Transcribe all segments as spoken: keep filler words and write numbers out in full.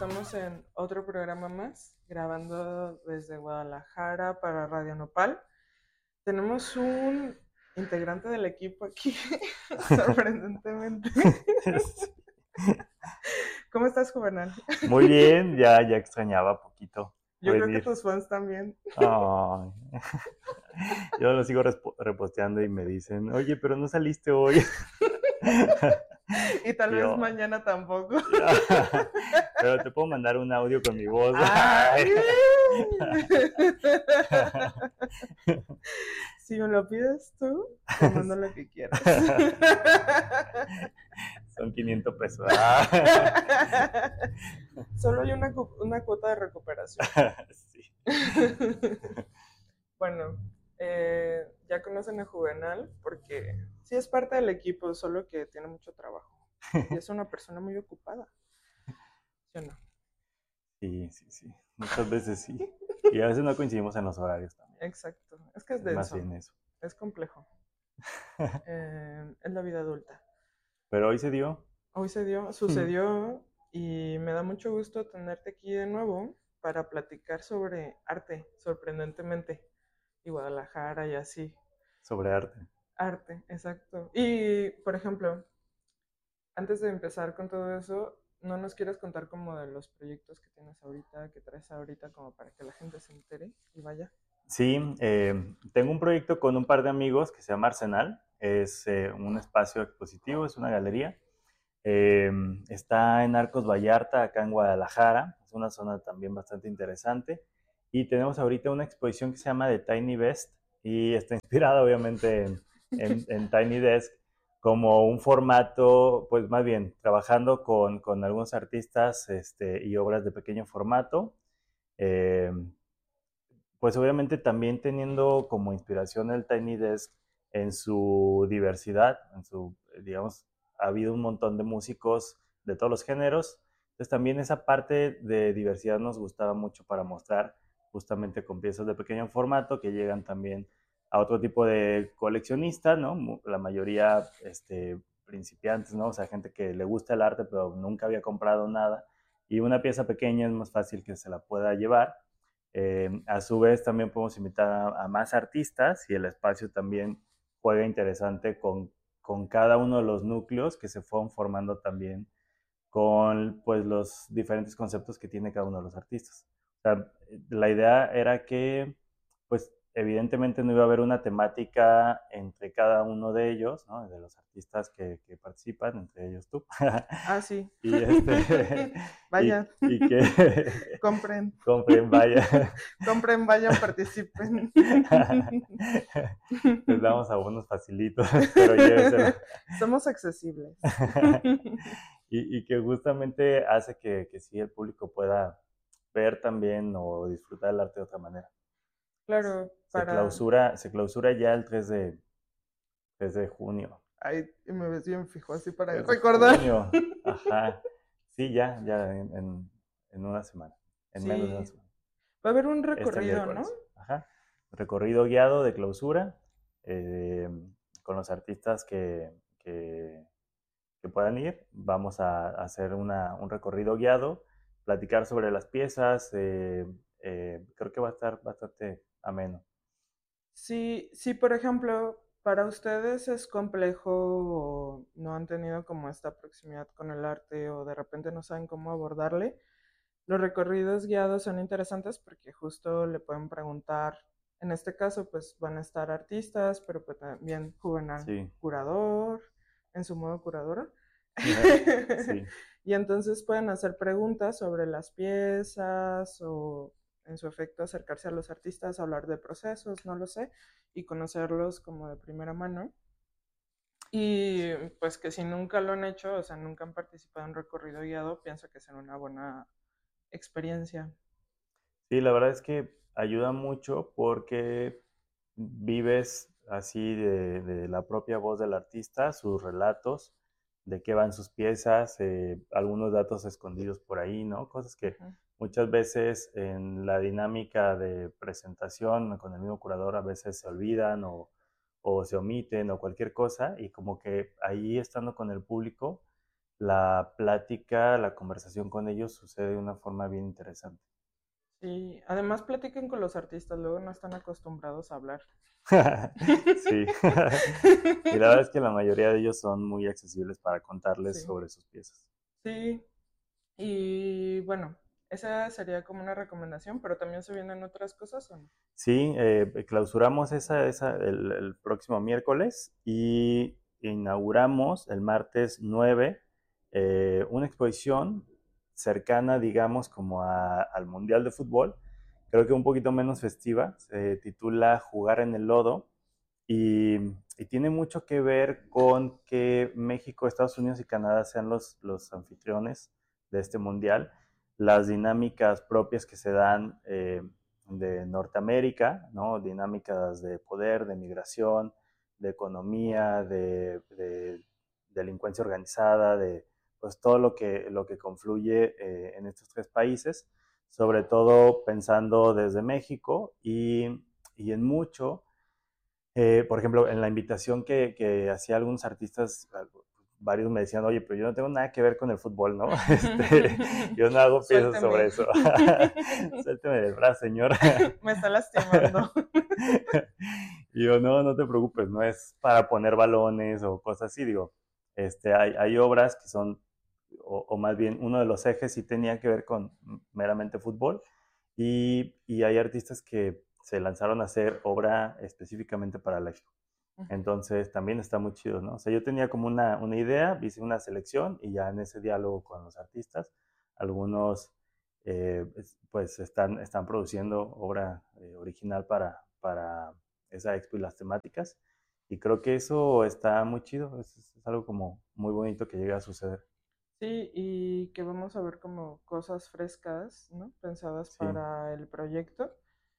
estamos en otro programa más, grabando desde Guadalajara para Radio Nopal. Tenemos un integrante del equipo aquí, sorprendentemente. ¿Cómo estás, Juvenal? Muy bien, ya, ya extrañaba poquito Yo creo que venir. tus fans también. Ay. Yo lo sigo respo- reposteando y me dicen, oye, pero no saliste hoy. Y tal Y vez yo, mañana tampoco. ya. Pero te puedo mandar un audio con mi voz. ¡Ay! Si me lo pides tú, te mando lo que quieras. Son quinientos pesos. Solo hay una, cu- una cuota de recuperación. Sí. Bueno, eh, ya conocen a Juvenal porque sí es parte del equipo, solo que tiene mucho trabajo. Y es una persona muy ocupada. ¿Sí o no? Sí, sí, sí. Muchas veces sí. Y a veces no coincidimos en los horarios también. Exacto. Es que es Es más denso, bien eso. es complejo. Eh, es la vida adulta. Pero hoy se dio. Hoy se dio, sucedió y me da mucho gusto tenerte aquí de nuevo para platicar sobre arte, sorprendentemente, y Guadalajara y así. Sobre arte. Arte, exacto. Y, por ejemplo, antes de empezar con todo eso, ¿no nos quieres contar como de los proyectos que tienes ahorita, que traes ahorita, como para que la gente se entere y vaya? Sí, eh, tengo un proyecto con un par de amigos que se llama Arsenal. Es eh, un espacio expositivo, es una galería. Eh, Está en Arcos Vallarta, acá en Guadalajara. Es una zona también bastante interesante. Y tenemos ahorita una exposición que se llama The Tiny Desk y está inspirada obviamente en, en, en Tiny Desk como un formato, pues más bien, trabajando con, con algunos artistas este, y obras de pequeño formato. Eh, pues obviamente también teniendo como inspiración el Tiny Desk en su diversidad, en su, digamos, ha habido un montón de músicos de todos los géneros, entonces también esa parte de diversidad nos gustaba mucho para mostrar justamente con piezas de pequeño formato que llegan también a otro tipo de coleccionista, ¿no? La mayoría este, principiantes, ¿no? O sea, gente que le gusta el arte pero nunca había comprado nada y una pieza pequeña es más fácil que se la pueda llevar. Eh, a su vez, también podemos invitar a, a, más artistas y el espacio también juega interesante con, con cada uno de los núcleos que se fueron formando también con pues, los diferentes conceptos que tiene cada uno de los artistas. O sea, la idea era que, pues, evidentemente no iba a haber una temática entre cada uno de ellos, ¿no? De los artistas que, que participan, entre ellos tú. Ah, sí. y, este, y, Vayan. y que Compren. compren, vaya. Compren, vayan, participen. Les damos algunos facilitos, pero lléveselo. Somos accesibles. y, y que justamente hace que, que sí el público pueda ver también o disfrutar del arte de otra manera. Claro, Se para... clausura, se clausura ya el tres de, tres de junio. Ay, y me ves bien fijo así para tres de recordar. junio, ajá. Sí, ya, ya en, en, en una semana, en menos de una Sí, semana. va a haber un Este recorrido, ¿no? miércoles, ajá. Recorrido guiado de clausura eh, con los artistas que, que, que, puedan ir. Vamos a hacer una, un recorrido guiado, platicar sobre las piezas. Eh, eh, creo que va a estar bastante ameno. Sí, sí, por ejemplo, para ustedes es complejo o no han tenido como esta proximidad con el arte o de repente no saben cómo abordarle. Los recorridos guiados son interesantes porque justo le pueden preguntar, en este caso pues van a estar artistas, pero pues también Juvenal Sí. curador, en su modo curadora. Sí. Y entonces pueden hacer preguntas sobre las piezas o en su efecto acercarse a los artistas, hablar de procesos, no lo sé, y conocerlos como de primera mano. Y pues que si nunca lo han hecho, o sea, nunca han participado en un recorrido guiado, pienso que será una buena experiencia. Sí, la verdad es que ayuda mucho porque vives así de, de la propia voz del artista, sus relatos, de qué van sus piezas, eh, algunos datos escondidos por ahí, ¿no? Cosas que Ujú. muchas veces en la dinámica de presentación con el mismo curador a veces se olvidan o, o se omiten o cualquier cosa y como que ahí estando con el público la plática, la conversación con ellos sucede de una forma bien interesante. Sí, además platiquen con los artistas, luego no están acostumbrados a hablar. Sí. Y la verdad es que la mayoría de ellos son muy accesibles para contarles Sí, sobre sus piezas. sí. Y bueno, esa sería como una recomendación, pero también se vienen otras cosas o no. Sí, eh, clausuramos esa, esa el, el próximo miércoles y inauguramos el martes nueve eh, una exposición cercana, digamos, como a- al Mundial de Fútbol, creo que un poquito menos festiva, se titula Jugar en el Lodo y, y tiene mucho que ver con que México, Estados Unidos y Canadá sean los, los anfitriones de este Mundial, las dinámicas propias que se dan eh, de Norteamérica, ¿no? Dinámicas de poder, de migración, de economía, de, de delincuencia organizada, de pues todo lo que, lo que confluye eh, en estos tres países, sobre todo pensando desde México y, y en mucho, eh, por ejemplo, en la invitación que, que hacía algunos artistas, varios me decían, oye, pero yo no tengo nada que ver con el fútbol, ¿no? Este, yo no hago piezas sobre Suélteme. eso. Suélteme del brazo, señor. Me está lastimando. Y yo, no, no te preocupes, no es para poner balones o cosas así, digo, este, hay, hay obras que son, o, o, más bien uno de los ejes sí tenía que ver con meramente fútbol, y, y hay artistas que se lanzaron a hacer obra específicamente para la expo. Entonces también está muy chido, ¿no? O sea, yo tenía como una, una idea, hice una selección y ya en ese diálogo con los artistas, algunos eh, pues están, están produciendo obra eh, original para, para esa expo y las temáticas. Y creo que eso está muy chido, es, es algo como muy bonito que llega a suceder. Sí, y que vamos a ver como cosas frescas, ¿no? Pensadas Sí. para el proyecto.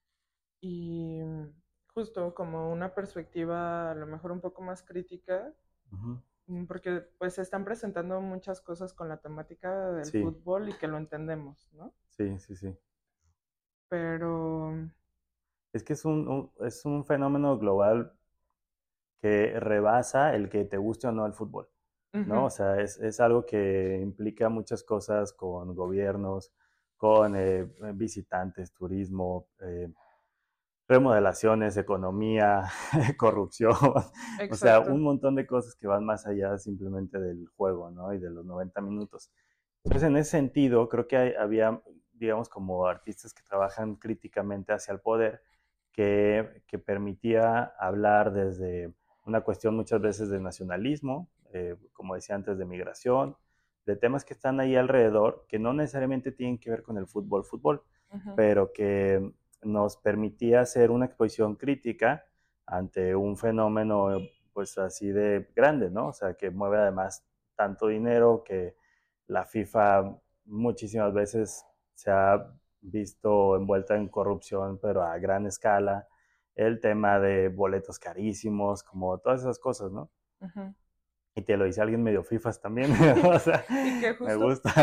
Y justo como una perspectiva a lo mejor un poco más crítica, Uh-huh. mm, porque pues se están presentando muchas cosas con la temática del Sí, fútbol y que lo entendemos, ¿no? sí, sí, sí. Pero, Es que es un, un, es un fenómeno global que rebasa el que te guste o no el fútbol, ¿no? ujú, O sea, es, es algo que implica muchas cosas con gobiernos, con eh, visitantes, turismo, eh, remodelaciones, economía, corrupción, o sea, exacto. un montón de cosas que van más allá simplemente del juego, ¿no? Y de los noventa minutos. Entonces, en ese sentido, creo que hay, había, digamos, como artistas que trabajan críticamente hacia el poder, que, que permitía hablar desde una cuestión muchas veces de nacionalismo, eh, como decía antes, de migración, de temas que están ahí alrededor, que no necesariamente tienen que ver con el fútbol, fútbol, Ujú, pero que nos permitía hacer una exposición crítica ante un fenómeno pues así de grande, ¿no? O sea, que mueve además tanto dinero, que la FIFA muchísimas veces se ha visto envuelta en corrupción, pero a gran escala. El tema de boletos carísimos, como todas esas cosas, ¿no? ujú. Y te lo dice alguien medio fifas también, o sea, Y que me justo, gusta.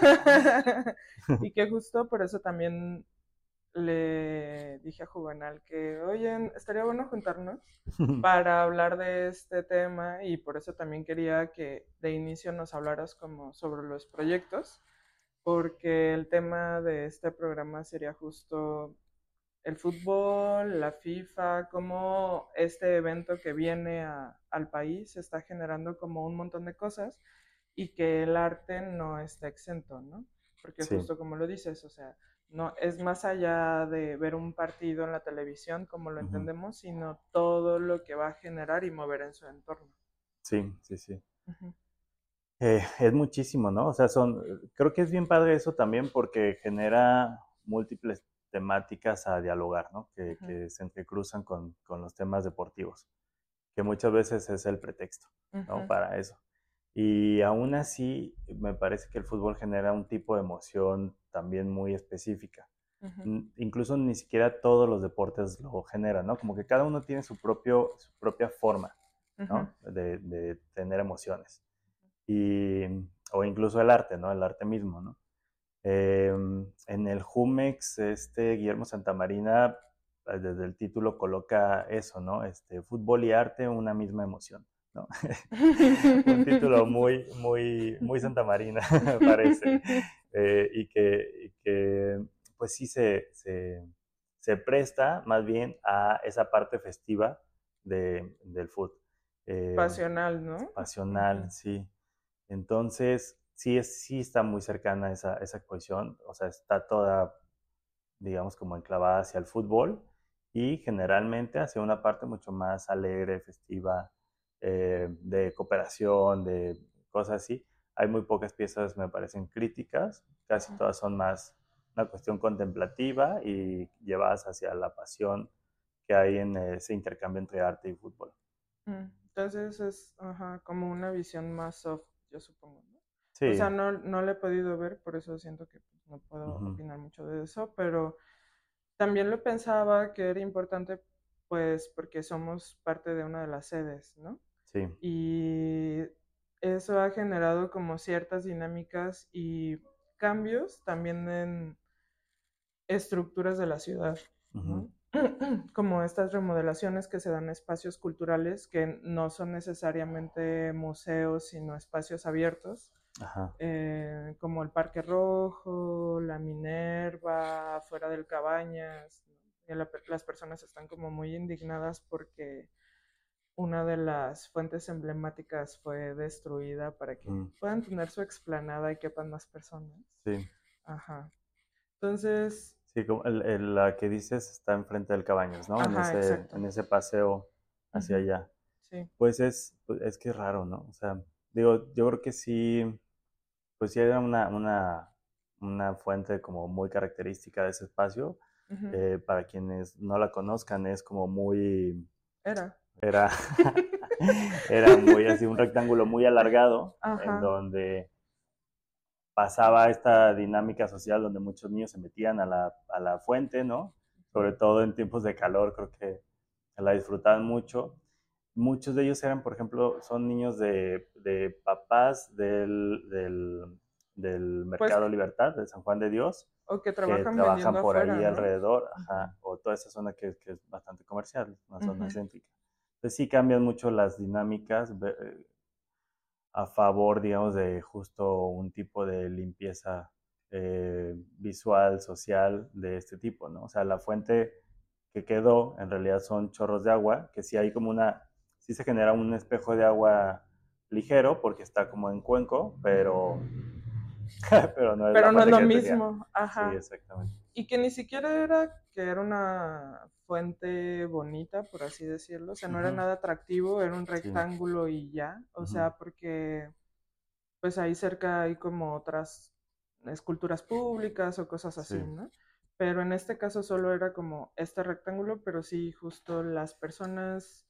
y que justo por eso también le dije a Juvenal que, oye, estaría bueno juntarnos para hablar de este tema y por eso también quería que de inicio nos hablaras como sobre los proyectos, porque el tema de este programa sería justo el fútbol, la FIFA, cómo este evento que viene a, al país está generando como un montón de cosas y que el arte no está exento, ¿no? Porque Sí, justo como lo dices, o sea, no es más allá de ver un partido en la televisión como lo uh-huh. entendemos, sino todo lo que va a generar y mover en su entorno. Sí, sí, sí. Uh -huh. Eh, es muchísimo, ¿no? O sea, son, creo que es bien padre eso también porque genera múltiples temáticas a dialogar, ¿no? Uh Que, -huh. que se entrecruzan con, con los temas deportivos, que muchas veces es el pretexto, Uh ¿no? -huh. Para eso. Y aún así, me parece que el fútbol genera un tipo de emoción también muy específica. Uh -huh. Incluso ni siquiera todos los deportes lo generan, ¿no? Como que cada uno tiene su, propio, su propia forma, Uh -huh. ¿no? De, de tener emociones. Y, o incluso el arte, ¿no? El arte mismo, ¿no? Eh, en el Jumex, este Guillermo Santamarina, desde el título coloca eso, ¿no? Este, fútbol y arte, una misma emoción. ¿no? Un título muy, muy, muy Santa Marina, parece. Eh, y, que, y que, pues sí se, se, se, presta más bien a esa parte festiva de, del fútbol. Eh, Pasional, ¿no? pasional, Uh-huh. sí. Entonces, sí, es, sí está muy cercana esa, esa exposición, o sea, está toda, digamos, como enclavada hacia el fútbol y generalmente hacia una parte mucho más alegre, festiva, eh, de cooperación, de cosas así. Hay muy pocas piezas, me parecen, críticas, casi Uh-huh. todas son más una cuestión contemplativa y llevadas hacia la pasión que hay en ese intercambio entre arte y fútbol. Entonces es ajá, como una visión más soft, yo supongo, ¿no? O sea, Sí. no, no la he podido ver, por eso siento que pues, no puedo Uh-huh. opinar mucho de eso, pero también lo pensaba que era importante, pues, porque somos parte de una de las sedes, ¿no? Sí. Y eso ha generado como ciertas dinámicas y cambios también en estructuras de la ciudad, Uh-huh. ¿no? Como estas remodelaciones que se dan a espacios culturales que no son necesariamente museos, sino espacios abiertos, Ajá. eh, como el Parque Rojo, la Minerva, fuera del Cabañas. ¿No? La, las personas están como muy indignadas porque una de las fuentes emblemáticas fue destruida para que Uh-huh. puedan tener su explanada y quepan más personas. Sí. Ajá. Entonces, Sí, como el, el, la que dices está enfrente del Cabañas, ¿no? En ajá, ese, exacto. en ese paseo hacia Uh-huh. allá. Sí. Pues es, pues es que es raro, ¿no? O sea, digo, yo creo que sí, pues sí era una, una, una fuente como muy característica de ese espacio. Uh-huh. Eh, para quienes no la conozcan, es como muy, Era. era, era muy así, un rectángulo muy alargado, en Ajá. donde pasaba esta dinámica social donde muchos niños se metían a la, a la fuente, ¿no? Sobre todo en tiempos de calor, creo que la disfrutaban mucho. Muchos de ellos eran, por ejemplo, son niños de, de papás del, del, del Pues, Mercado Libertad, de San Juan de Dios, o que que trabajan vendiendo trabajan por afuera, ahí ¿no? alrededor, Uh-huh. ajá, o toda esa zona que, que es bastante comercial, una zona Uh-huh. céntrica. Entonces sí cambian mucho las dinámicas a favor, digamos, de justo un tipo de limpieza eh, visual, social de este tipo, ¿no? O sea, la fuente que quedó en realidad son chorros de agua, que sí hay como una, sí se genera un espejo de agua ligero porque está como en cuenco, pero, pero no es la Pero no es fuente lo que tenía. mismo, Sí, ajá. exactamente. Y que ni siquiera era que era una fuente bonita, por así decirlo. O sea, no era Uh-huh. nada atractivo, era un Sí. rectángulo y ya. O Uh-huh. sea, porque pues ahí cerca hay como otras esculturas públicas o cosas Sí. así, ¿no? Pero en este caso solo era como este rectángulo, pero sí justo las personas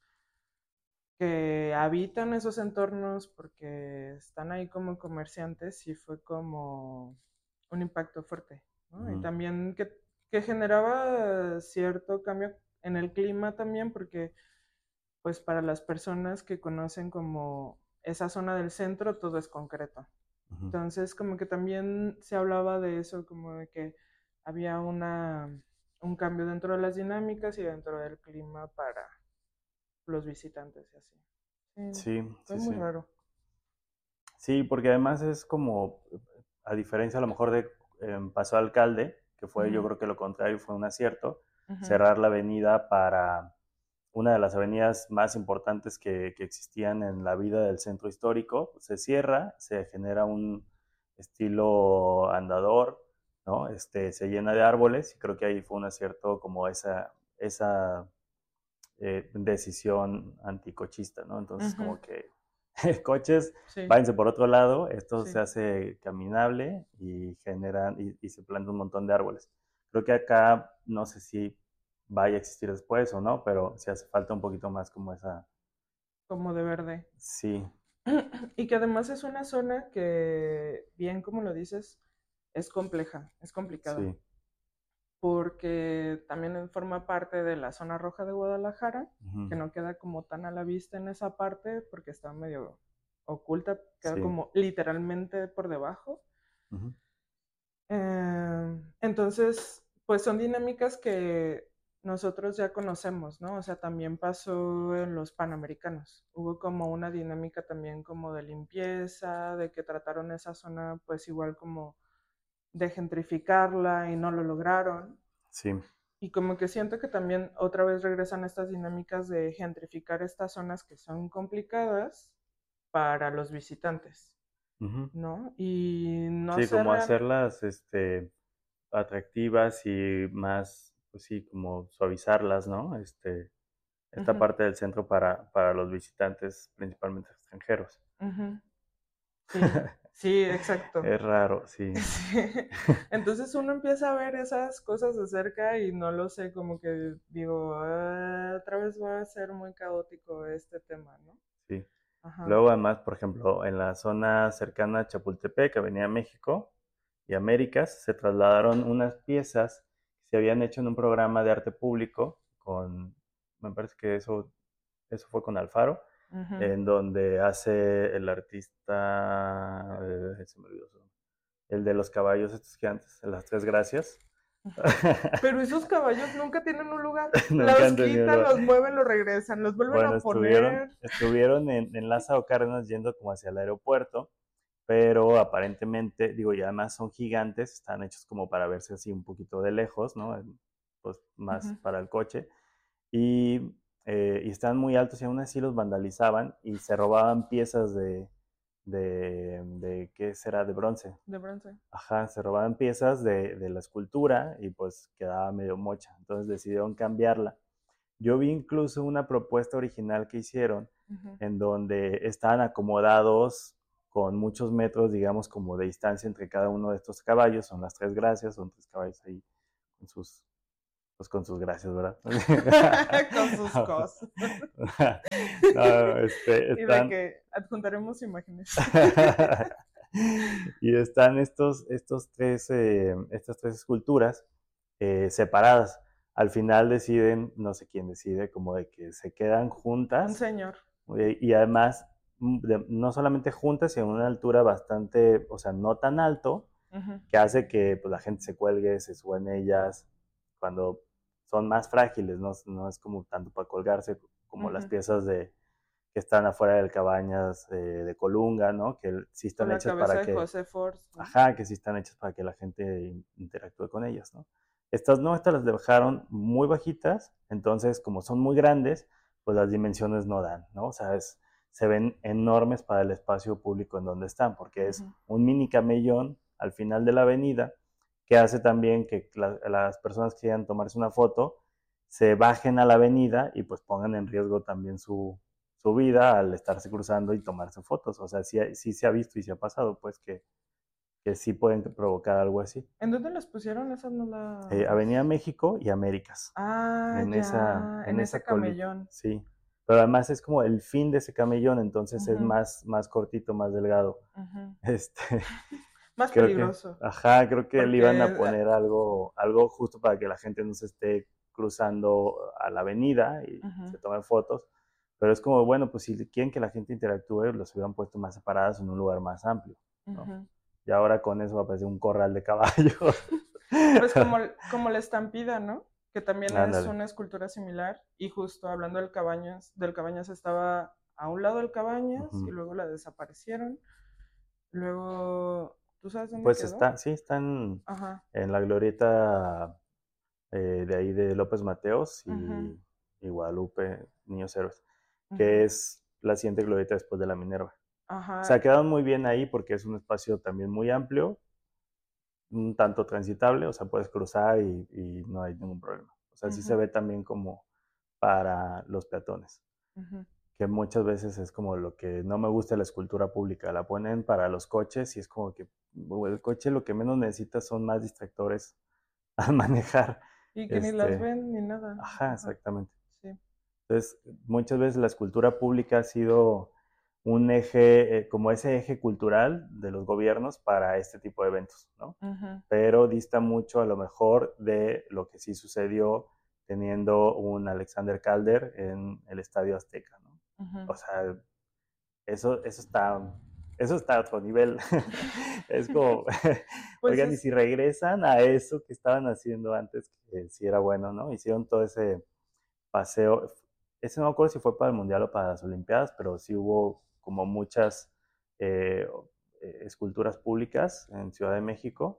que habitan esos entornos porque están ahí como comerciantes, sí fue como un impacto fuerte, ¿no? Y Uh-huh. también que, que generaba cierto cambio en el clima también, porque pues para las personas que conocen como esa zona del centro, todo es concreto. Uh-huh. Entonces, como que también se hablaba de eso, como de que había una, un cambio dentro de las dinámicas y dentro del clima para los visitantes y así. Sí, Sí, fue sí, muy sí. raro. Sí, porque además es como, a diferencia a lo mejor de eh, Paso Alcalde, que fue yo Ujú, creo que lo contrario, fue un acierto, ujú. cerrar la avenida para una de las avenidas más importantes que, que existían en la vida del centro histórico, se cierra, se genera un estilo andador, ¿no? Este, se llena de árboles y creo que ahí fue un acierto como esa, esa eh, decisión anticochista, ¿no? Entonces Ujú. como que coches, Sí, váyanse por otro lado, esto se sí. hace caminable y generan y, y se plantan un montón de árboles. Creo que acá no sé si vaya a existir después o no, pero sí hace falta un poquito más como esa, Como de verde. sí, Y que además es una zona que, bien como lo dices, es compleja, es complicada. sí, Porque también forma parte de la zona roja de Guadalajara, uh-huh, que no queda como tan a la vista en esa parte porque está medio oculta, queda sí, como literalmente por debajo. uh-huh, Eh, entonces, pues son dinámicas que nosotros ya conocemos, ¿no? O sea, también pasó en los Panamericanos. Hubo como una dinámica también como de limpieza, de que trataron esa zona pues igual como de gentrificarla y no lo lograron. Sí. Y como que siento que también otra vez regresan estas dinámicas de gentrificar estas zonas que son complicadas para los visitantes, Ujú. ¿no? Y no Sí, sé como real... hacerlas este, atractivas y más, pues sí, como suavizarlas, ¿no? Este, esta Ujú, parte del centro para, para los visitantes, principalmente extranjeros. ujú. Sí, sí, exacto. Es raro, sí. Sí. Entonces uno empieza a ver esas cosas de cerca y no lo sé, como que digo, "Ah, otra vez va a ser muy caótico este tema, ¿no?" Sí. Ajá. Luego, además, por ejemplo, en la zona cercana a Chapultepec, Avenida México y Américas, se trasladaron unas piezas que se habían hecho en un programa de arte público con, me parece que eso, eso fue con Alfaro, Ujú. en donde hace el artista, eh, se me olvidó su nombre, el de los caballos estos gigantes, las tres gracias. Pero esos caballos nunca tienen un lugar. Nunca Los han tenido quitan, lugar. los mueven, los regresan, los vuelven Bueno, a estuvieron, poner. estuvieron en, en Lázaro Cárdenas yendo como hacia el aeropuerto, pero aparentemente, digo, y además son gigantes, están hechos como para verse así un poquito de lejos, ¿no? Pues más Ujú. para el coche. Y, eh, y están muy altos y aún así los vandalizaban y se robaban piezas de, de, de ¿qué será? De bronce. De bronce. Ajá, se robaban piezas de, de la escultura y pues quedaba medio mocha. Entonces decidieron cambiarla. Yo vi incluso una propuesta original que hicieron Ujú. en donde estaban acomodados con muchos metros, digamos, como de distancia entre cada uno de estos caballos. Son las tres gracias, son tres caballos ahí con sus, pues con sus gracias, ¿verdad? Con sus cosas. No, este, Y de están... que adjuntaremos imágenes. y están estos, estos tres, eh, estas tres esculturas eh, separadas. Al final deciden, no sé quién decide, como de que se quedan Un juntas señor. eh, y además mm, de- no solamente juntas, sino a una altura bastante, o sea, no tan alto, Ujú, que hace que pues, la gente se cuelgue, se suba en ellas, cuando son más frágiles, no, no es como tanto para colgarse como las ujú. piezas de, que están afuera del cabañas eh, de Colunga, ¿no? Que sí Con están la hechas cabeza para de que, José Force, ¿no? ajá, que sí están hechas para que la gente interactúe con ellas, ¿no? Estas no, estas las dejaron muy bajitas, entonces como son muy grandes, pues las dimensiones no dan, ¿no? O sea, es, se ven enormes para el espacio público en donde están, porque es Ujú. un mini camellón al final de la avenida que hace también que la, las personas que quieran tomarse una foto se bajen a la avenida y pues pongan en riesgo también su, su vida al estarse cruzando y tomarse fotos. O sea, sí, sí se ha visto y se ha pasado, pues que, que sí pueden provocar algo así. ¿En dónde las pusieron? Esas no Eh, Avenida las... México y Américas, Ah, en esa, ya, en en ese esa colita, camellón. sí. Pero además es como el fin de ese camellón, entonces es Ujú, más, más cortito, más delgado. ujú. Este, Más creo que, peligroso, ajá, creo que le porque iban a eh, poner algo, algo justo para que la gente no se esté cruzando a la avenida y ujú, se tomen fotos. Pero es como, bueno, pues si quieren que la gente interactúe, los hubieran puesto más separadas en un lugar más amplio, ¿no? ujú. Y ahora con eso va a parecer un corral de caballos. Pues como, como la estampida, ¿no? Que también es Ándale. una escultura similar. Y justo hablando del Cabañas, del Cabañas estaba a un lado del Cabañas y Ujú. luego la desaparecieron. Luego, ¿tú sabes dónde Pues quedó? está, sí, están Ajá. en la glorieta eh, de ahí de López Mateos Ujú, y, y Guadalupe, Niños Héroes, ujú. que es la siguiente glorieta después de la Minerva. O sea, Ajá. quedaron muy bien ahí porque es un espacio también muy amplio, un tanto transitable, o sea, puedes cruzar y, y no hay ningún problema. O sea, sí se Ujú, ve también como para los peatones, ujú, que muchas veces es como lo que no me gusta de la escultura pública, la ponen para los coches y es como que el coche lo que menos necesita son más distractores al manejar. y que ni las Este, ven ni nada. ajá, Ajá. exactamente. Sí. Entonces, muchas veces la escultura pública ha sido un eje, eh, como ese eje cultural de los gobiernos para este tipo de eventos, ¿no? Ujú, Pero dista mucho a lo mejor de lo que sí sucedió teniendo un Alexander Calder en el Estadio Azteca, ¿no? ujú. O sea, eso, eso está, eso está a otro nivel. Es como, Pues oigan, y es, si regresan a eso que estaban haciendo antes, que sí era bueno, ¿no? Hicieron todo ese paseo. Ese no me acuerdo si fue para el Mundial o para las Olimpiadas, pero sí hubo como muchas eh, eh, esculturas públicas en Ciudad de México.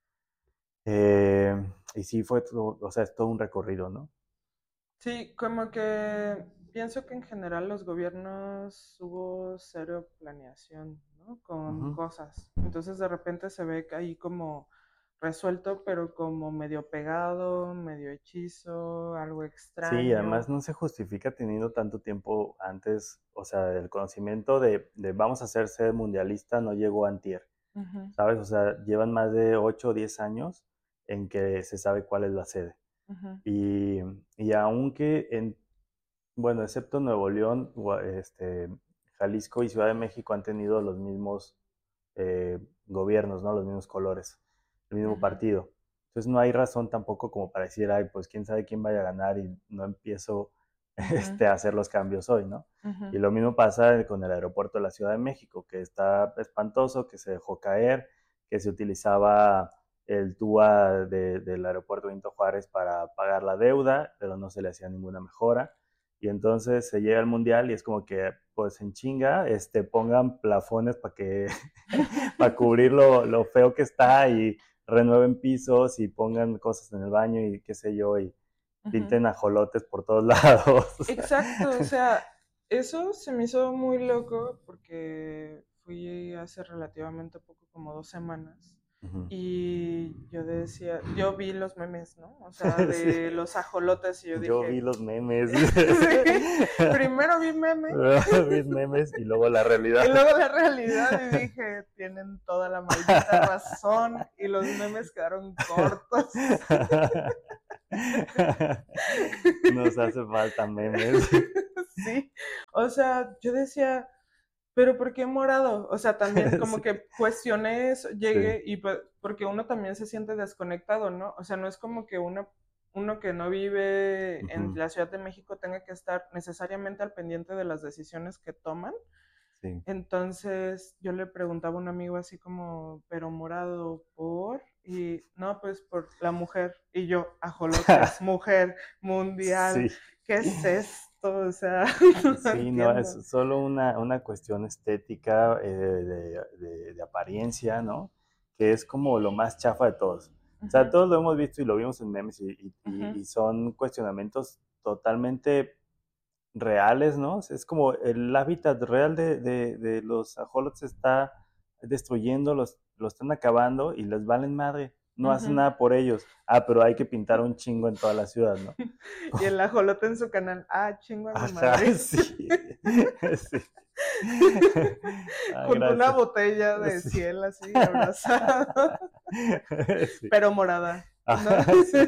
Eh, y sí fue todo, o sea, es todo un recorrido, ¿no? sí, como que pienso que en general los gobiernos hubo cero planeación, ¿no? Con Ujú. cosas. Entonces de repente se ve que ahí como resuelto, pero como medio pegado, medio hechizo, algo Sí, además extraño. no se justifica teniendo tanto tiempo antes, o sea, el conocimiento de, de vamos a hacer sede mundialista no llegó antier, Ujú, ¿sabes? O sea, llevan más de ocho o diez años en que se sabe cuál es la sede. ujú, Y, y aunque en, bueno, excepto Nuevo León, este, Jalisco y Ciudad de México han tenido los mismos eh, gobiernos, ¿no? Los mismos colores, el mismo ujú, partido. Entonces no hay razón tampoco como para decir, ay, pues quién sabe quién vaya a ganar y no empiezo ujú, este, a hacer los cambios hoy, ¿no? ujú, Y lo mismo pasa con el aeropuerto de la Ciudad de México, que está espantoso, que se dejó caer, que se utilizaba el T U A de, del aeropuerto Benito Juárez para pagar la deuda, pero no se le hacía ninguna mejora. Y entonces se llega al mundial y es como que, pues en chinga, este, pongan plafones para que, para cubrir lo, lo feo que está y renueven pisos y pongan cosas en el baño y qué sé yo, y ujú. pinten ajolotes por todos lados. Exacto, o sea, eso se me hizo muy loco porque fui hace relativamente poco, como dos semanas, Ujú. y yo decía, yo vi los memes, ¿no? O sea, Sí, de los ajolotes y yo yo vi dije, los memes. sí, primero vi meme Vi memes y luego la y realidad. luego la realidad y dije, tienen toda la maldita razón y los memes quedaron cortos. Nos hace falta memes. Sí, o sea, yo decía, pero ¿por qué morado? O sea, también como Sí, que cuestioné eso, sí. llegué y pues, porque uno también se siente desconectado, ¿no? O sea, no es como que uno, uno que no vive en Ujú, la Ciudad de México tenga que estar necesariamente al pendiente de las decisiones que toman. sí. Entonces yo le preguntaba a un amigo así como, pero morado, ¿por? Y no, pues por la mujer. Y yo, ajolotes, mujer, mundial, Sí. ¿qué es esto? O sea, no Sí, no, es entiendo. solo una, una cuestión estética, eh, de, de- de apariencia, ¿no? Que es como lo más chafa de todos. O sea, Ujú, todos lo hemos visto y lo vimos en memes y, y- ujú, y- y son cuestionamientos totalmente reales, ¿no? Es como el hábitat real de, de- de los ajolotes se está destruyendo, los, los están acabando y les valen madre. No hacen ujú. nada por ellos. Ah, pero hay que pintar un chingo en toda la ciudad, ¿no? Y el ajolote en su canal, ah, chingo a mi Ajá, madre. sí. Sí. Ah, Junto a una gracias. botella de Sí. ciel así, abrazado, Sí. pero morada, ¿no? Ajá, sí.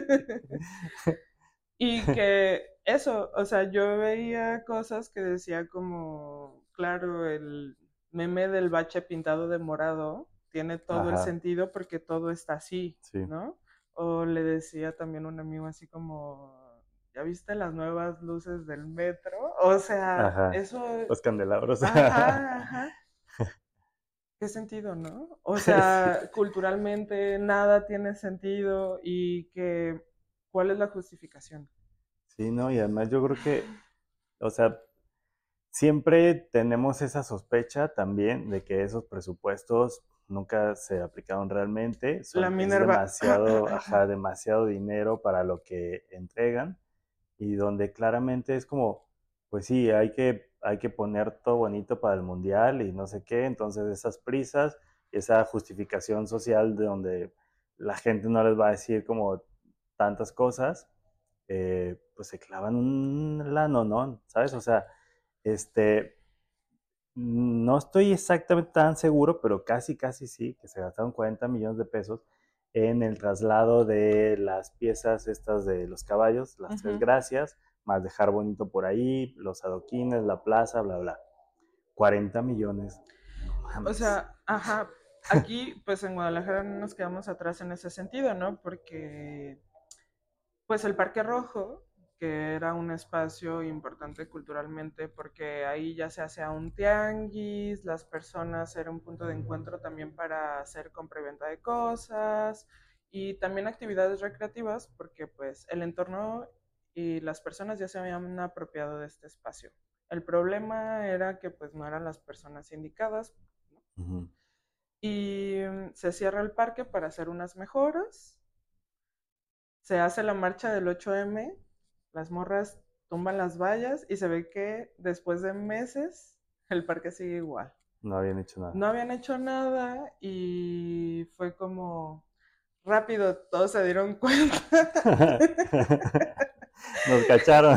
Y que eso, o sea, yo veía cosas que decía como, claro, el meme del bache pintado de morado tiene todo el Ajá, sentido porque todo está así, sí. ¿no? O le decía también a un amigo así como, ¿ya viste las nuevas luces del metro? O sea, Ajá. eso, Los candelabros. ajá, ajá, qué sentido, ¿no? O Sí. sea, culturalmente nada tiene sentido y que, ¿cuál es la justificación? Sí, no, y además yo creo que, o sea, siempre tenemos esa sospecha también de que esos presupuestos nunca se aplicaron realmente, La son, es Minerva. demasiado, ajá, demasiado dinero para lo que entregan y donde claramente es como, pues sí, hay que, hay que poner todo bonito para el mundial y no sé qué, entonces esas prisas, esa justificación social de donde la gente no les va a decir como tantas cosas, eh, pues se clavan un lano, ¿no? ¿Sabes? O sea, este, no estoy exactamente tan seguro, pero casi, casi sí, que se gastaron cuarenta millones de pesos en el traslado de las piezas estas de los caballos, las tres Ujú. gracias, más dejar bonito por ahí, los adoquines, la plaza, bla, bla. Cuarenta millones, no O mames. sea, ajá, aquí pues en Guadalajara no nos quedamos atrás en ese sentido, ¿no? Porque pues el Parque Rojo, que era un espacio importante culturalmente porque ahí ya se hacía un tianguis, las personas era un punto de encuentro también para hacer compra y venta de cosas y también actividades recreativas porque pues el entorno y las personas ya se habían apropiado de este espacio. El problema era que pues no eran las personas indicadas, ¿no? Ujú. Y mm, se cierra el parque para hacer unas mejoras, se hace la marcha del ocho eme, las morras tumban las vallas y se ve que después de meses el parque sigue igual. No habían hecho nada. No habían hecho nada y fue como rápido, todos se dieron cuenta. Nos cacharon.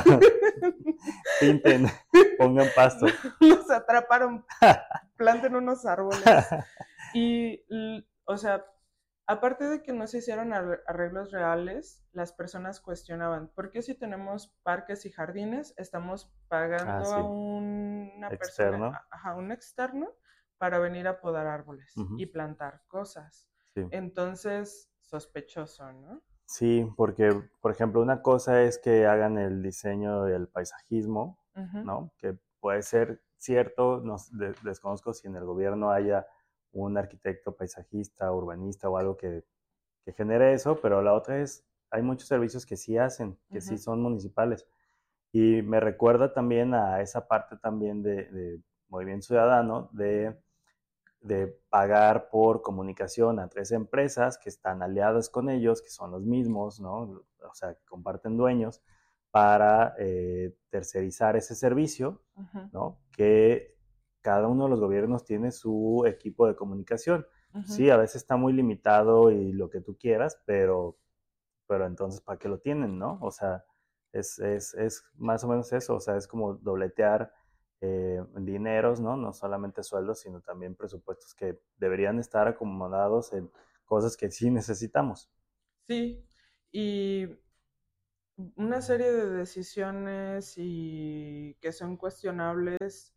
Pinten, pongan pasto. Nos atraparon, planten unos árboles. Y, o sea, aparte de que no se hicieron arreglos reales, las personas cuestionaban, ¿por qué si tenemos parques y jardines estamos Ah, pagando a sí. una persona, Externo. a un externo, para venir a podar árboles Ujú. y plantar cosas? Sí. Entonces, sospechoso, ¿no? Sí, porque, por ejemplo, una cosa es que hagan el diseño del paisajismo, Ujú, ¿no? Que puede ser cierto, no, s- de- desconozco si en el gobierno haya un arquitecto paisajista, urbanista o algo que, que genere eso, pero la otra es, hay muchos servicios que sí hacen, que sí ujú, son municipales. Y me recuerda también a esa parte también de, de Movimiento Ciudadano, de de pagar por comunicación a tres empresas que están aliadas con ellos, que son los mismos, ¿no? O sea, que comparten dueños, para eh, tercerizar ese servicio, ujú, ¿no? Que cada uno de los gobiernos tiene su equipo de comunicación. ujú. Sí, a veces está muy limitado y lo que tú quieras, pero, pero entonces, ¿para qué lo tienen, no? O sea, es, es, es más o menos eso, o sea, es como dobletear eh, dineros, ¿no? No solamente sueldos, sino también presupuestos que deberían estar acomodados en cosas que sí necesitamos. Sí, y una serie de decisiones y que son cuestionables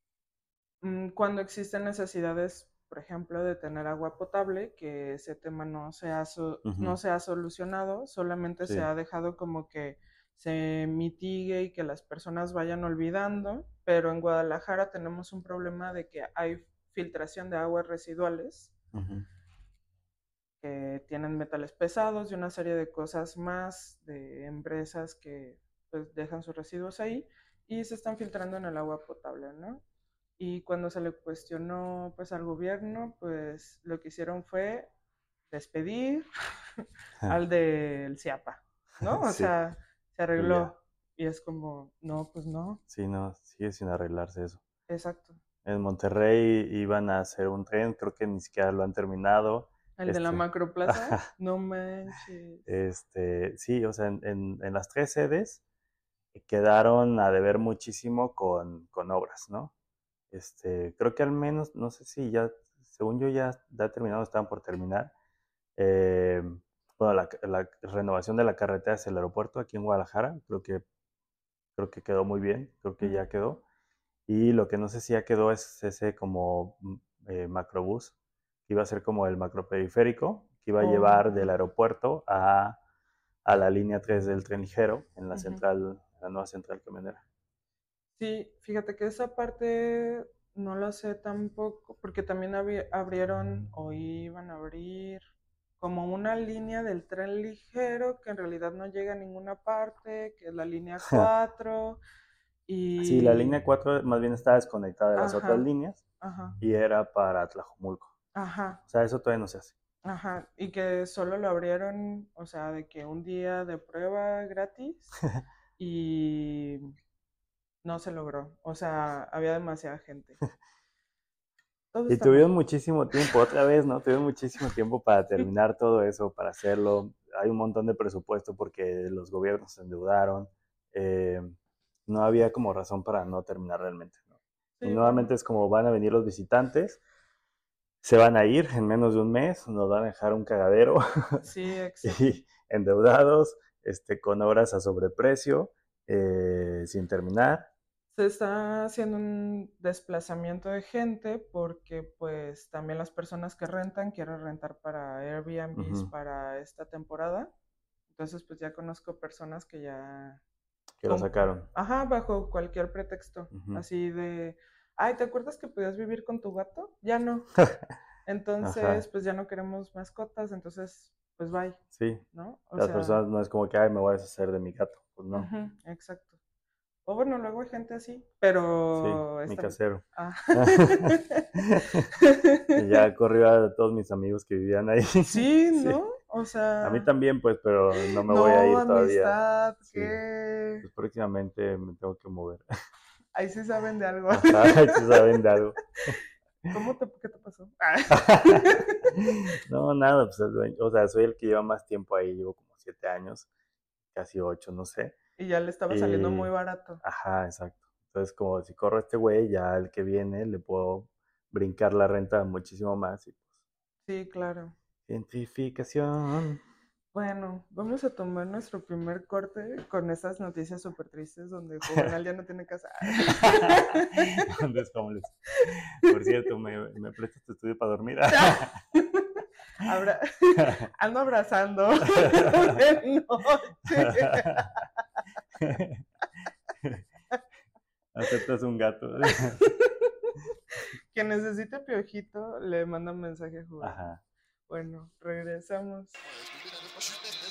mm, cuando existen necesidades, por ejemplo, de tener agua potable, que ese tema no se ha, so- no Ujú. se ha solucionado, solamente se Sí, ha dejado como que se mitigue y que las personas vayan olvidando, pero en Guadalajara tenemos un problema de que hay filtración de aguas residuales ujú. que tienen metales pesados y una serie de cosas más de empresas que pues dejan sus residuos ahí y se están filtrando en el agua potable, ¿no? Y cuando se le cuestionó pues al gobierno, pues lo que hicieron fue despedir al del CIAPA, ¿no? O Sí, sea, se y ya. arregló y es como, no, pues no, Sí, no, sigue sin arreglarse eso. exacto. En Monterrey iban a hacer un tren, creo que ni siquiera lo han terminado. El de la Este, macroplaza, no manches. este, sí, o sea, en, en, en las tres sedes quedaron a deber muchísimo con, con obras, ¿no? Este, creo que al menos, no sé si ya, según yo ya, ya terminado, estaban por terminar. Eh, bueno, la, la, renovación de la carretera hacia el aeropuerto aquí en Guadalajara, creo que, creo que quedó muy bien, creo que Mm. ya quedó. Y lo que no sé si ya quedó es ese como mm, eh, macrobús, que iba a ser como el macroperiférico, que iba a llevar del Oh, aeropuerto a, a la línea tres del tren ligero en la ujú. central, la nueva central camionera. Sí, fíjate que esa parte no la sé tampoco, porque también abri- abrieron o iban a abrir como una línea del tren ligero que en realidad no llega a ninguna parte, que es la línea cuatro Sí, la y... línea cuatro más bien está desconectada de las otras Ajá, líneas ajá, y era para Tlajomulco. ajá, O sea, eso todavía no se hace. ajá, y que solo lo abrieron, o sea, de que un día de prueba gratis y no se logró, o sea, había demasiada gente. Todo Y está mal. tuvieron muchísimo tiempo, otra vez, ¿no? Tuvieron muchísimo tiempo para terminar todo eso, para hacerlo. Hay un montón de presupuesto porque los gobiernos se endeudaron. Eh, no había como razón para no terminar realmente, ¿no? Y Sí, bueno, nuevamente es como van a venir los visitantes, se van a ir en menos de un mes, nos van a dejar un cagadero sí, exacto. y endeudados, este, con obras a sobreprecio, eh, sin terminar. Se está haciendo un desplazamiento de gente porque pues también las personas que rentan quieren rentar para Airbnbs Ujú. para esta temporada. Entonces pues ya conozco personas que ya Que lo sacaron. Ajá, bajo cualquier pretexto. Uh-huh. Así de, ay, ¿te acuerdas que podías vivir con tu gato? Ya no. Entonces, Ajá. pues ya no queremos mascotas, entonces, pues bye. Sí. ¿No? O Las sea, personas no es como que, ay, me voy a deshacer de mi gato. Pues no. uh-huh, exacto. O bueno, luego hay gente así, Sí, pero mi está... casero. Ah. Y ya corrió a todos mis amigos que vivían ahí. Sí, Sí. ¿no? O sea... A mí también, pues, pero no me voy a No, ir todavía. amistad, Sí. ¿qué? Pues próximamente me tengo que mover. Ahí sí saben de algo. Ajá, ahí sí saben de algo. ¿Cómo te, qué te pasó? No, nada, pues el dueño, o sea, soy el que lleva más tiempo ahí, llevo como siete años, casi ocho, no sé. Y ya le estaba saliendo muy Y, barato. ajá, exacto. Entonces, como si corro a este güey, ya el que viene le puedo brincar la renta muchísimo más. Y pues, Sí, claro. identificación. Bueno, vamos a tomar nuestro primer corte con esas noticias súper tristes donde Juvenal ya no tiene casa. ¿Dónde es homeless? Por cierto, ¿me, me prestas tu estudio para dormir? Abra... Ando abrazando de noche. Aceptas un gato. Quien necesite piojito, le manda un mensaje a Juvenal. Ajá. Bueno, regresamos.